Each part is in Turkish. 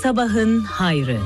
Sabahın hayrı.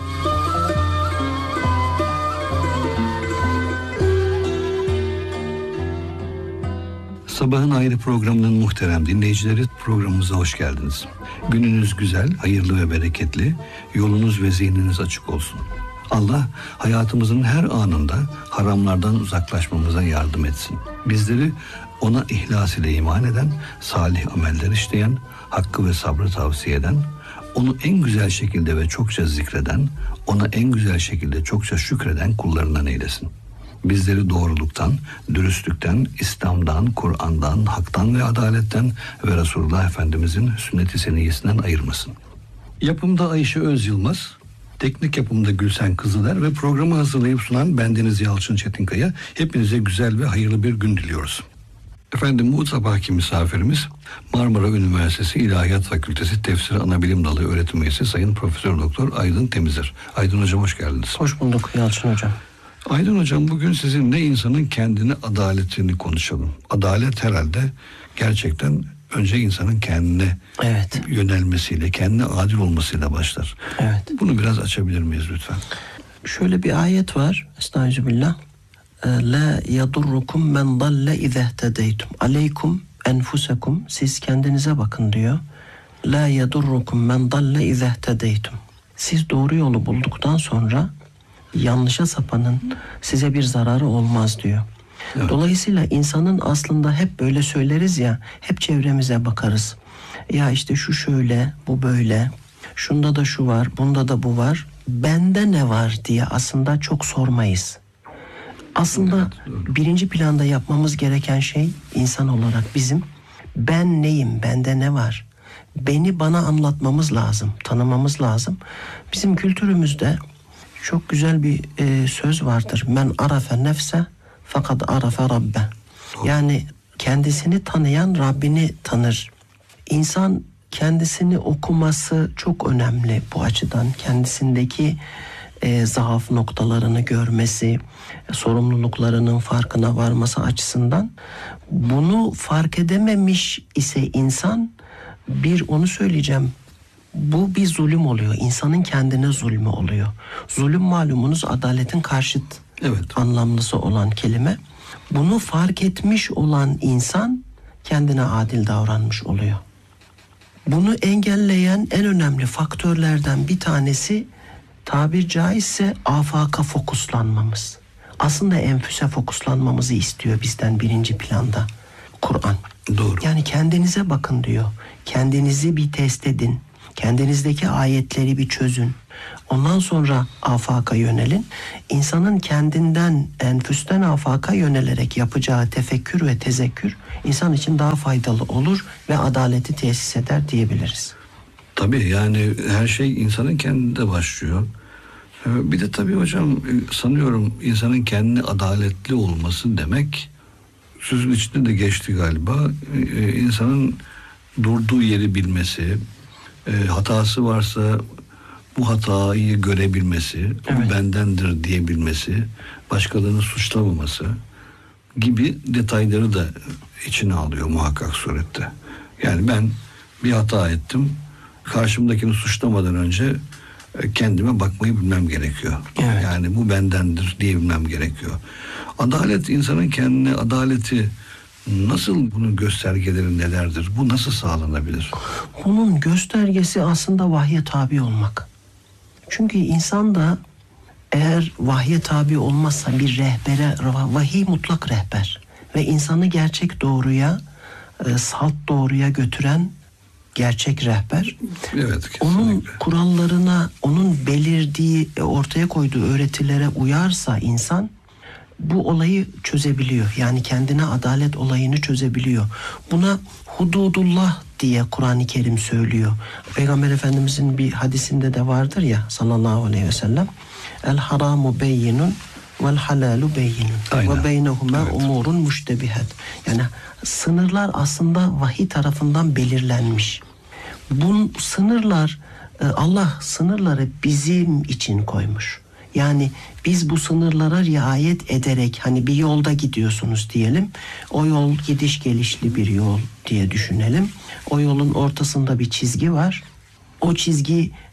Sabahın Hayrı programının muhterem dinleyicileri, programımıza hoş geldiniz. Gününüz güzel, hayırlı ve bereketli, yolunuz ve zihniniz açık olsun. Allah hayatımızın her anında haramlardan uzaklaşmamıza yardım etsin. Bizleri ona ihlas ile iman eden, salih ameller işleyen, hakkı ve sabrı tavsiye eden, onu en güzel şekilde ve çokça zikreden, ona en güzel şekilde çokça şükreden kullarından eylesin. Bizleri doğruluktan, dürüstlükten, İslam'dan, Kur'an'dan, haktan ve adaletten ve Resulullah Efendimizin sünnet-i seniyyesinden ayırmasın. Yapımda Ayşe Özyılmaz, teknik yapımda Gülsen Kızıler ve programı hazırlayıp sunan bendeniz Yalçın Çetinkaya. Hepinize güzel ve hayırlı bir gün diliyoruz. Efendim, bu sabahki misafirimiz Marmara Üniversitesi İlahiyat Fakültesi Tefsir Anabilim Dalı öğretim üyesi Sayın Profesör Doktor Aydın Temizler. Aydın Hocam, hoş geldiniz. Hoş bulduk Yalçın Hocam. Aydın Hocam, bugün sizinle insanın kendine adaletini konuşalım. Adalet herhalde gerçekten önce insanın kendine yönelmesiyle, kendine adil olmasıyla başlar. Evet. Bunu biraz açabilir miyiz lütfen? Şöyle bir ayet var. Estağfirullah. La yadurrukum men dalle izehtedeytum. Aleykum enfusekum. Siz kendinize bakın diyor. La yadurrukum men dalle izehtedeytum. Siz doğru yolu bulduktan sonra yanlışa sapanın size bir zararı olmaz diyor. Evet. Dolayısıyla insanın aslında hep böyle söyleriz ya, hep çevremize bakarız. Ya işte şu şöyle, bu böyle, şunda da şu var, bunda da bu var. Bende ne var diye aslında çok sormayız. Aslında birinci planda yapmamız gereken şey insan olarak bizim, ben neyim, bende ne var? Beni bana anlatmamız lazım, tanımamız lazım. Bizim kültürümüzde çok güzel bir söz vardır. Men arafe nefse fakat arafe rabbe. Yani kendisini tanıyan Rabbini tanır. İnsan kendisini okuması çok önemli bu açıdan. Kendisindeki zaaf noktalarını görmesi, sorumluluklarının farkına varması açısından. Bunu fark edememiş ise insan, onu söyleyeceğim. Bu bir zulüm oluyor. İnsanın kendine zulmü oluyor. Zulüm malumunuz adaletin karşıt anlamlısı olan kelime. Bunu fark etmiş olan insan kendine adil davranmış oluyor. Bunu engelleyen en önemli faktörlerden bir tanesi, tabir caizse afaka fokuslanmamız. Aslında enfüse fokuslanmamızı istiyor bizden birinci planda Kur'an. Doğru. Yani kendinize bakın diyor. Kendinizi bir test edin. Kendinizdeki ayetleri bir çözün. Ondan sonra afaka yönelin. İnsanın kendinden, enfüsten afaka yönelerek yapacağı tefekkür ve tezekkür insan için daha faydalı olur ve adaleti tesis eder diyebiliriz. Tabii, yani her şey insanın kendinde başlıyor. Bir de tabii hocam, sanıyorum insanın kendine adaletli olması demek, sözün içinde de geçti galiba, insanın durduğu yeri bilmesi, hatası varsa bu hatayı görebilmesi, bu bendendir diyebilmesi, başkalarını suçlamaması gibi detayları da içine alıyor muhakkak surette. Yani ben bir hata ettim, karşımdakini suçlamadan önce kendime bakmayı bilmem gerekiyor. Evet. Yani bu bendendir diyebilmem gerekiyor. Adalet, insanın kendine adaleti nasıl, bunun göstergeleri nelerdir? Bu nasıl sağlanabilir? Bunun göstergesi aslında vahye tabi olmak. Çünkü insan da eğer vahye tabi olmazsa bir rehbere, vahiy mutlak rehber ve insanı gerçek doğruya, salt doğruya götüren gerçek rehber. Evet, kesinlikle. Onun kurallarına, onun belirdiği, ortaya koyduğu öğretilere uyarsa insan bu olayı çözebiliyor. Yani kendine adalet olayını çözebiliyor. Buna hududullah diye Kur'an-ı Kerim söylüyor. Peygamber Efendimizin bir hadisinde de vardır ya sallallahu aleyhi ve sellem. El haramu beyinun vel halalu beyinun ve beynehuma umurun müştebihat. Yani sınırlar aslında vahiy tarafından belirlenmiş. Bu sınırlar, Allah sınırları bizim için koymuş. Yani biz bu sınırlara riayet ederek, hani bir yolda gidiyorsunuz diyelim. O yol gidiş gelişli bir yol diye düşünelim. O yolun ortasında bir çizgi var. O çizgi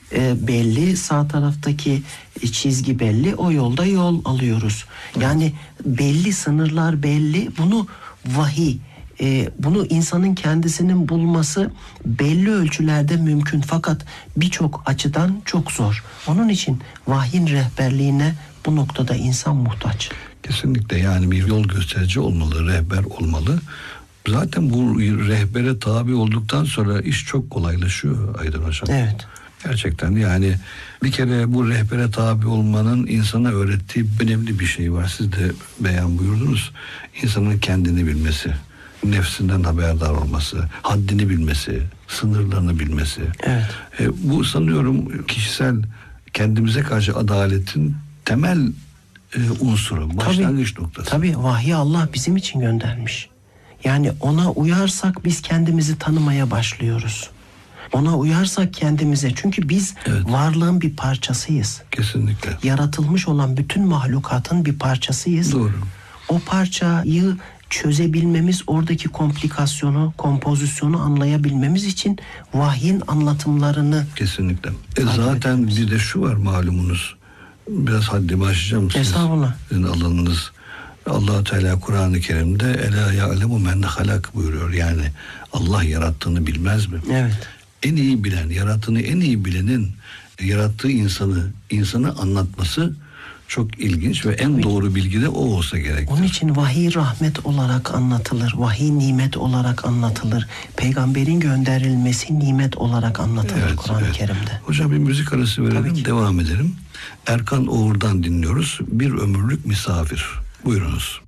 belli, sağ taraftaki çizgi belli, o yolda yol alıyoruz. Yani belli sınırlar belli, bunu vahiy, bunu insanın kendisinin bulması belli ölçülerde mümkün, fakat birçok açıdan çok zor. Onun için vahyin rehberliğine bu noktada insan muhtaç. Kesinlikle, yani bir yol gösterici olmalı, rehber olmalı. Zaten bu rehbere tabi olduktan sonra iş çok kolaylaşıyor Aydın Hocam. Evet. Gerçekten yani bir kere bu rehbere tabi olmanın insana öğrettiği önemli bir şey var. Siz de beyan buyurdunuz. İnsanın kendini bilmesi, nefsinden haberdar olması, haddini bilmesi, sınırlarını bilmesi. Evet. Bu sanıyorum kişisel kendimize karşı adaletin temel unsuru, başlangıç noktası. Tabii vahyi Allah bizim için göndermiş. Yani ona uyarsak biz kendimizi tanımaya başlıyoruz. Ona uyarsak kendimize, çünkü biz varlığın bir parçasıyız. Kesinlikle. Yaratılmış olan bütün mahlukatın bir parçasıyız. Doğru. O parçayı çözebilmemiz, oradaki komplikasyonu, kompozisyonu anlayabilmemiz için vahyin anlatımlarını kesinlikle. Zaten bir de şu var, malumunuz. Biraz haddimi aşacağım. Estağfurullah. Sizin alanınız. Allah-u Teala Kur'an-ı Kerim'de Ela ya'lemu men halak buyuruyor. Yani Allah yarattığını bilmez mi? Evet. En iyi bilen, yarattığını en iyi bilenin yarattığı insanı anlatması çok ilginç ve en doğru bilgi de o olsa gerektir. Onun için vahiy rahmet olarak anlatılır. Vahiy nimet olarak anlatılır. Peygamberin gönderilmesi nimet olarak anlatılır Kur'an-ı Kerim'de. Hocam bir müzik arası verelim, devam edelim. Erkan Oğur'dan dinliyoruz. Bir ömürlük misafir. Buyurunuz.